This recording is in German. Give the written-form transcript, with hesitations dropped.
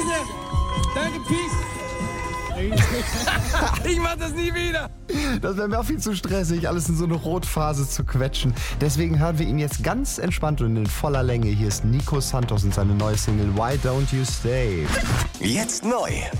Grüße. Danke, Peace. Ich mach das nie wieder. Das wäre mir auch viel zu stressig, alles in so eine Rotphase zu quetschen. Deswegen hören wir ihn jetzt ganz entspannt und in voller Länge. Hier ist Nico Santos und seine neue Single Why Don't You Stay. Jetzt neu